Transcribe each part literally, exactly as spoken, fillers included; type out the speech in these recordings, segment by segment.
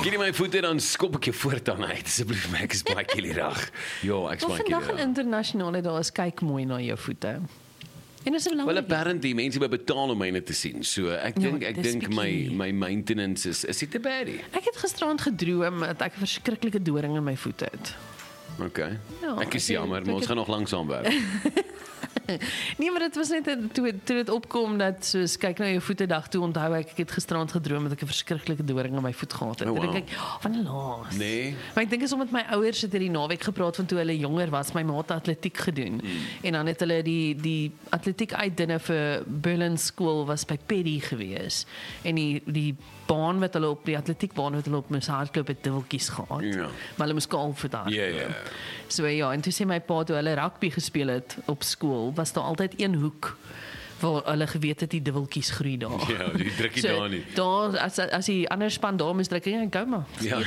Gee my voete dan skop ek jou voortaan uit. Asseblief, ek is baie kielierig. Ja, ek is Wel, baie vandag in kielierig. internasionale daar is kyk mooi na jou voete. En dis Well, belangrik. apparently, mense wil betaal om myne te sien. So, ek Ja, dink, ek dis dink my, bietjie- my maintenance is, is nie te bad nie. Ek het gisterand gedroom dat ek 'n verskriklike doring in my voete het. Okay. Ja, ek is ek- jammer, ek maar ons het- gaan nog lanksaam werk. Nee, maar dit was net 'n- toe toe dit opkom dat soos kyk na jou voete dag toe onthou ek ek het gisterand gedroom dat ek 'n verskriklike doring in my voet gehad het. Oh, Toe wow. dink ek, oh, van laas. Nee. Maar ek dink is omdat my ouers het hierdie naweek gepraat van toe hulle jonger was, my ma het atletiek gedoen. Hmm. En dan het hulle die die atletiek uitdinne vir Berlin School was by Paddy gewees. En die die baan wat hulle op die atletiekbaan wat hulle op moes hardloop het dubbeltjies gehad. Ja. Maar hulle moes kaal vir daardie. Ja, ja. So ja, en toe sê my pa toe hulle rugby gespeel het op skool, was daar altyd een hoek waar hulle geweet het die dubbeltjies groei daar. Ja, die druk nie daar nie. Daar as as die ander span daar mis druk, ja, gou maar. Ja.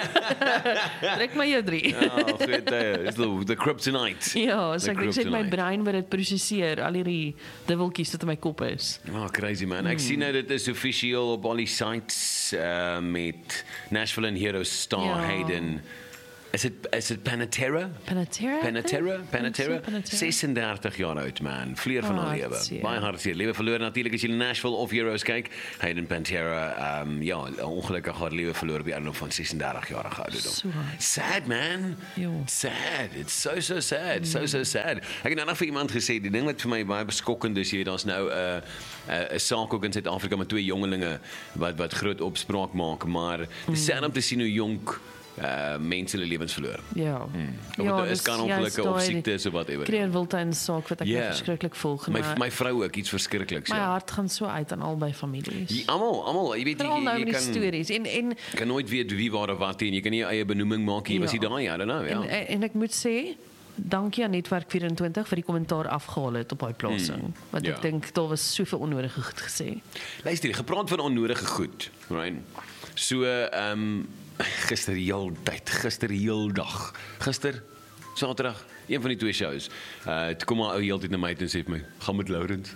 Druk my jou drie. Ja, goed, uh, is the, the kryptonite. Ja, so The ek dink sê my kryptonite. brein wat dit prosesseer, al hierdie dubbeltjies wat in my kop is. Oh, crazy man. Ek sien nou dit is offisieel op al die sites uh, met Nashville en Hero Star Ja. Hayden. Is dit is dit Panetera? Panetera? Panetera, Dink Panetera, so, Panetera. sesendertig jaar oud man, vleur van haar lewe. Hartseer. Baie hartseer. Lewe verloor natuurlik as jy Nashville of Heroes kyk. Hayden Panetera, um, ja, ongelukkig haar lewe verloor op die ouderdom van sesendertig jarige ouderdom. So hard. Sad man. Jo. Sad. It's so so sad. Mm. So so sad. Ek het nou nog vir iemand gesê, die ding wat vir my baie beskokkend is, jy weet, daar's nou 'n uh, 'n uh, saak ook in Suid-Afrika met twee jongelinge wat wat groot opspraak maak, maar mm. sad om te sien hoe jonk uh mense hulle lewens verloor. Ja. Hmm. Of dit is kan ongelukke of siektes of whatever. Kreer Wildtuin saak wat ek Ja. yeah. verskriklik volg. My maar my vrou ook iets verskrikliks, my ja. hart gaan so uit aan albei families. Jy- Almal, almal, jy weet jy, Veral nou jy, met jy die kan stories en en kan nooit weet wie waar of wat en jy kan nie jou eie benoeming maak hier, was jy Ja. daai, I don't know, ja. En, en ek moet sê, dankie aan Netwerk vyf en twintig vir die kommentaar afgehaal het op daai plasing. Mm, want ek ja. dink daar was soveel onnodige goed gesê. Luister, gepraat van onnodige goed, right? So, ehm um, gister die hele tyd, gister die hele dag. Gister Saterdag, een van die twee shows. Uh toe kom maar ou heeltyd na my toe en sê vir my, "Gaan met Laurens."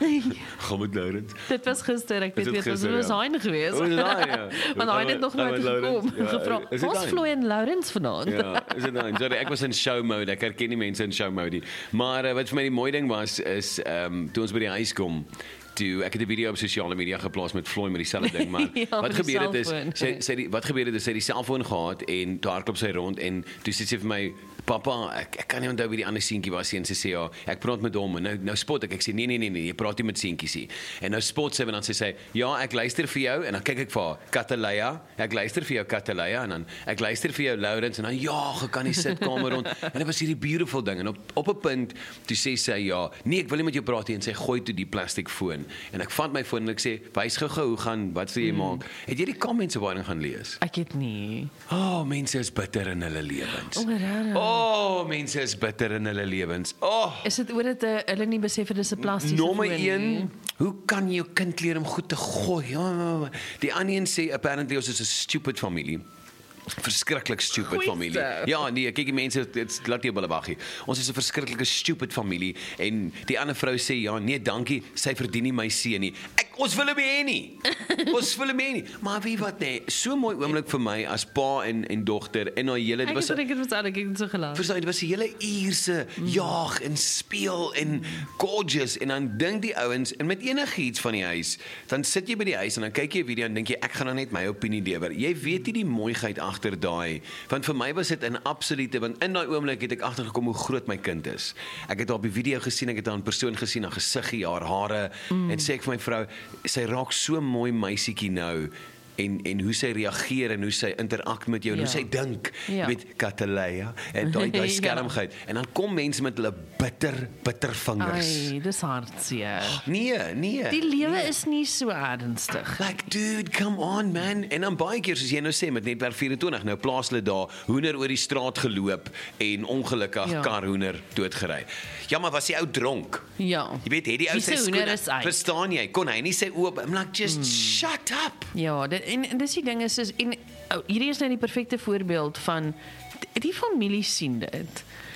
Gaan met Laurens. Dit was gister, ek Is weet dit weet was gister, was ja? hy gewees. O, is daai, ja. Want hy het net nog Gaan nooit met Laurens. gekom. Ja, Gevra, is dit "Ons daai? vloei in Laurens vanaand." Ja, is dit nou? Sorry, ek was in show mode. Ek herken nie mense in show mode nie. Maar uh, wat vir my die mooi ding was is ehm um, toe ons by die huis kom, toe ek het 'n video op sosiale media geplaas met Floyd met dieselfde ding, maar Ja, wat met die gebeur het is selfoon. sy sy die wat gebeur het is sy het die selfoon gehad en toe hardloop sy rond en toe sê sy vir my, "Pappa, ek ek kan nie onthou wie die ander seentjie was nie." En sy sê, "Ja, ek praat met hom." En nou nou spot ek. Ek sê, "Nee nee nee nee, jy praat nie met seentjies nie." En nou spot sy en dan sê sy, "Ja, ek luister vir jou." En dan kyk ek vir haar, "Kataleya, ek luister vir jou Kataleya." En dan ek luister vir jou Laurens en dan ja, ek kan die sitkamer rond. En dit was hierdie beautiful ding en op op 'n punt toe sê sy, "Ja, nee, ek wil nie met jou praat nie." En sy gooi toe die plastiek foon. En ek vat my foon en ek sê, "Wys gou-gou, hoe gaan, wat sê jy Mm. maak?" Het jy die comments op waarin gaan lees? Ek het nie. Oh, mense is bitter in hulle lewens. O, regtig? Oh, mense is bitter in hulle lewens. Oh, Is dit oor dit uh, hulle nie besef dit is 'n plastiese nommer foon nie? een, hoe kan jy jou kind leer om goed te gooi? Ja, die ander een sê apparently ons is 'n stupid familie. Verskriklik stupid Goeie familie. so. Ja, nee, kyk die mense, dit laat jy hulle waggie. Ons is 'n verskriklike stupid familie en die ander vrou sê ja, nee, dankie, sy verdien nie my seun nie. Ek ons wil hom hê nie. Ons wil hom hê nie. Maar wie wat nee, so mooi oomblik vir my as pa en en dogter en haar hele Ek was het dit was al ek het so gelag. Verstaan, dit was 'n hele uurse jaag en speel en gorgeous en dan dink die ouens en met enigiets van die huis, dan sit jy by die huis en dan kyk jy 'n video en dink jy ek gaan nou net my opinie lewer. Jy weet nie die mooiheid agter daai, want vir my was dit 'n absolute, want in daai oomblik het ek agtergekom hoe groot my kind is. Ek het haar op die video gesien, ek het haar in persoon gesien, haar gesiggie, haar hare mm. en sê ek vir my vrou, sy raak so mooi meisietjie nou. En en hoe sy reageer en hoe sy interak met jou en Ja. hoe sy dink Ja. met Kataleya en daai daai Ja. skermgeit en dan kom mense met hulle bitter bitter vingers. Ai, dis hartseer. Nee, nee. Die lewe is nie so ernstig. Like dude, come on man. En dan baie keer soos jy nou sê met Netwerk vyf en twintig, nou plaas hulle daar hoender oor die straat geloop en ongelukkig Ja. karhoender doodgery. Ja, maar was die ou dronk? Ja. Jy weet, het die ou Die sy se hoender skoene, is uit. verstaan jy? Kon hy nie sy oop, I'm like just mm. shut up. Ja, dit, en, en dis die ding is, is en oh, hierdie is nou die perfekte voorbeeld van die, die familie sien dit.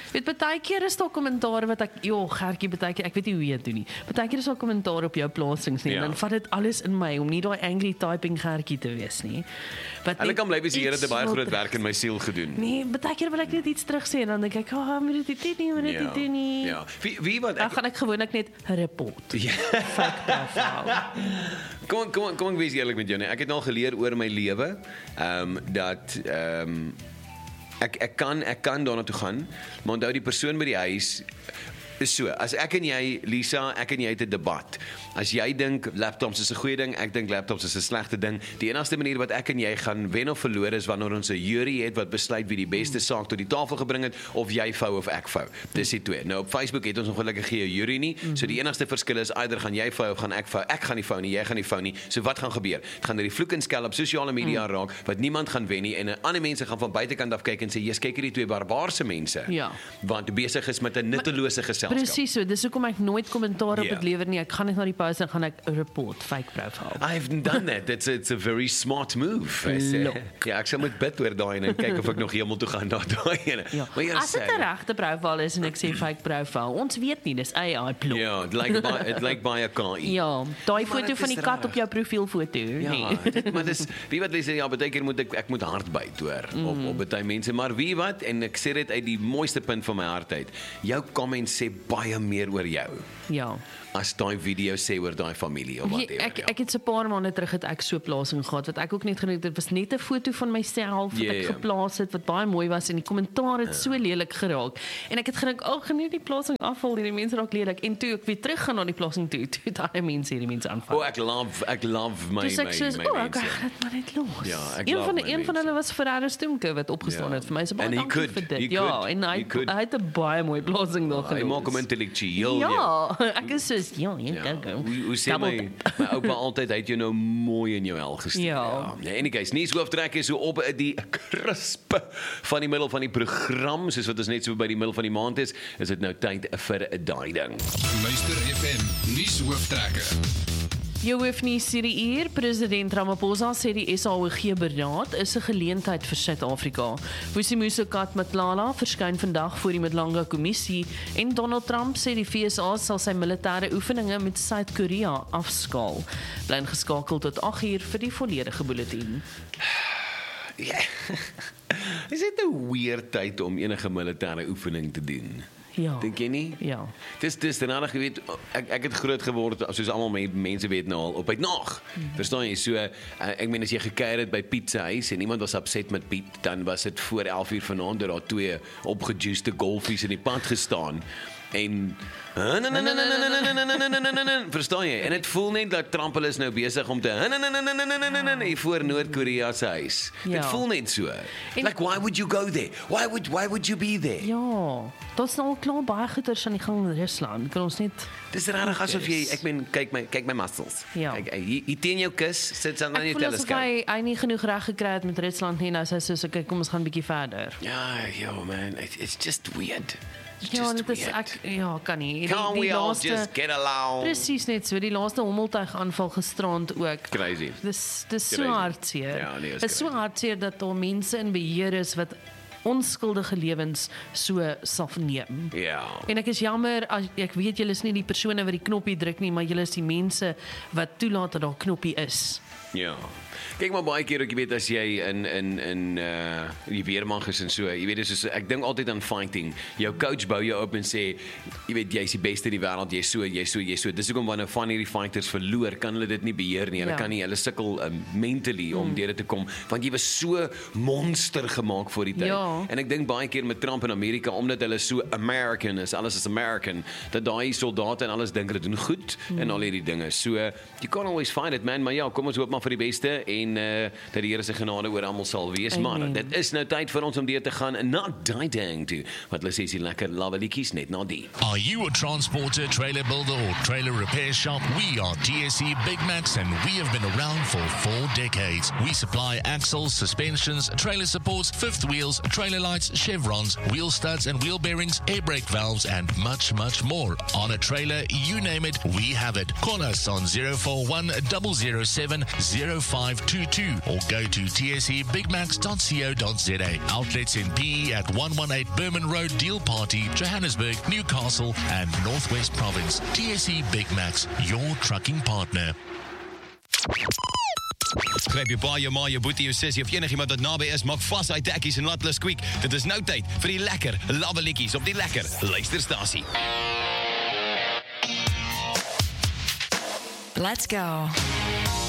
Weet, baie keer is daar kommentaar wat ek, joh, Gertjie, baie keer, ek weet nie hoe jy het doen nie. Baie keer is daar kommentaar op jou plasings nie, Ja. en dan vat dit alles in my, om nie daai angry typing Gertjie te wees nie. Wat Hulle net kan bly wees, die Here het 'n iets baie wil groot terug- werk in my siel gedoen. Nee, baie keer wil ek net iets terug sê, en dan dink ek, ah, oh, moet dit nie, moet dit nie doen nie. Ja. Wie wie wat Dan ek gaan ek gewoonlik net report. Ja. Fak profile. Kom kom kom ek wees eerlik met jou nee. Ek het nou geleer oor my lewe, ehm um, dat ehm um, ek ek kan ek kan daarna toe gaan, maar onthou die persoon by die huis is so. As ek en jy, Lisa, ek en jy het 'n debat. As jy dink laptops is 'n goeie ding, ek dink laptops is 'n slegte ding. Die enigste manier wat ek en jy gaan wen of verloor is wanneer ons 'n jury het wat besluit wie die beste saak tot die tafel gebring het, of jy vou of ek vou. Dis die twee. Nou op Facebook het ons ongelukkig geen jury nie. So die enigste verskil is either gaan jy vou of gaan ek vou. Ek gaan nie vou nie, jy gaan nie vou nie. So wat gaan gebeur? Dit gaan die vloek en skel op sosiale media mm. raak wat niemand gaan wen nie en ander mense gaan van buitekant af kyk en sê, "Jesus, kyk hierdie twee barbaarse mense." Ja. Want besig is met 'n nuttelose geselskap. Presies so, dis hoekom ek nooit kommentaar op Ja. dit lewer nie. Ek gaan net na die post en gaan ek report, fake profile. I've done that. It's a, it's a very smart move. I say. Lok. Ja, ek sal met bid oor daai en kyk of ek nog hemel toe gaan na daai ene. Ja. Maar jy As dit sê- 'n regte profile is en ek sê fake profile, ons weet nie, dis A I blok. Ja, dit lyk baie dit lyk baie K I. Ja, daai Maar foto dit van is die kat reg. op jou profielfoto, Ja, nee. dit, maar dis wie wat sê ja, baie keer moet ek ek moet hard byt hoor mm. op op baie mense, maar wie wat en ek sê dit uit die mooiste punt van my hart uit. Jou comments sê baie meer oor jou Ja. as daai video sê oor daai familie of Jy, whatever. ek ek het so 'n paar maande terug het ek so 'n plasing gehad wat ek ook net gedink dit was net 'n foto van myself wat Ja, ek ja. geplaas het wat baie mooi was en die kommentaar het so lelik geraak en ek het gedink ag nee die plasing afval hierdie mense raak lelik en toe ek weer terug gaan na die plasing toe toe daai mense hierdie mense aanval. O, ek love ek love my Dus ek my soos, my o, ek mense. gaan dit maar net los. Ja, ek een love van my die, een van mense. hulle was Ferrari Stoemke wat opgestaan Ja. het vir my. So baie And he dankie could, vir dit. he Ja, could, en hy he could. hy het 'n baie mooi plasing daar Hy gelos. maak hom intellektueel. Ja, ek is soos ja, jy Ja. kan go. Hoe, hoe sê my, my oupa altyd, hy het jou nou mooi in jou hel gestuur. Ja. ja. Anyways, nie hooftrek is so op die krispe van die middel van die program, soos wat ons net so by die middel van die maand is, is dit nou tyd vir 'n daai ding. Luister F M nuus hooftrekke. Jou hoofnuus hierdie uur, president Ramaphosa sê die S A O G-beraad is 'n geleentheid vir Suid-Afrika. Vusimuso Matlala verskyn vandag voor die Madlanga kommissie en Donald Trump sê die V S A sal sy militêre oefeninge met Suid-Korea afskaal. Bly ingeskakel tot agt uur vir die volledige bulletin. Ja. Is dit 'n weird tyd om enige militêre oefening te doen? Ja. Dink jy nie? Ja. Dis dis daarna geweet ek ek het groot geword soos almal my mense weet nou al op uit nag. Mm. Verstaan jy? So uh, ek meen as jy gekuier het by Piet se huis en iemand was upset met Piet, dan was dit voor elf uur vanaand dat daar twee opgejuiste golfies in die pad gestaan en verstaan jy? En dit voel net dat Trump hulle is nou besig om te hier voor Noord-Korea se huis. Dit Ja. voel net so. Like why would you go there? Why would why would you be there? Ja, dit's nou al klaar baie goeters aan die gang in Rusland. Kan ons net Dis regtig asof jy ek meen kyk my kyk my muscles. Ja. Kyk hier, hier teen jou kus sit dan aan Ek jou voel asof teleskoop. hy, hy nie genoeg reg gekry het met Rusland nie. Nou sê hy soos okay, kom ons gaan 'n bietjie verder. Ja, yo man, it, it's just weird. It's Ja, just dit is weird. ek ja, kan nie. Die, Can't die we all laaste just get along? presies net so, die laaste hommeltuig aanval gisterand ook. Crazy. Dis dis so Crazy. hartseer. Ja, nee, is Dis so crazy. hartseer dat daar mense in beheer is wat onskuldige lewens so sal neem. Ja. En ek is jammer as ek weet julle is nie die persone wat die knoppie druk nie, maar julle is die mense wat toelaat dat daar 'n knoppie is. Ja. Kyk maar baie keer ook jy weet as jy in in in uh die weermag is en so, jy weet dis so ek dink altyd aan fighting. Jou coach bou jou op en sê jy weet jy's die beste in die wêreld, jy's so jy's so jy's so. Dis hoekom wanneer van hierdie fighters verloor, kan hulle dit nie beheer nie. Hulle Ja. kan nie, hulle sukkel um, mentally om deur dit te kom want jy was so monster gemaak vir die tyd. Ja. En ek dink baie keer met Trump in Amerika omdat hulle so American is, alles is American, dat daai soldate en alles dink hulle doen goed en al hierdie dinge. So you can't always find it man, maar ja, kom ons hoop maar vir die beste en uh, dat die Here se genade oor almal sal wees. Amen. Maar dit is nou tyd vir ons om deur te gaan na daai ding toe. Wat hulle sê is die lekker lawelietjies net na die. Are you a transporter, trailer builder, or trailer repair shop? We are T S E Big Macs and we have been around for four decades. We supply axles, suspensions, trailer supports, fifth wheels, trailer lights, chevrons, wheel studs and wheel bearings, air brake valves, and much, much more. On a trailer, you name it, we have it. Call us on zero four one, zero zero seven, zero five two two or go to t s e big max dot co dot z a. Outlets in P E at one one eight Berman Road, Deal Party, Johannesburg, Newcastle and Northwest Province. T S E Big Max, your trucking partner. Gryp jou pa, jou ma, jou boetie, jou sussie of enigiemand wat naby is, maak vas uit tekkies en laat hulle squeak. Dit is nou tyd vir die lekker labbelietjies op die lekker luisterstasie. Let's go.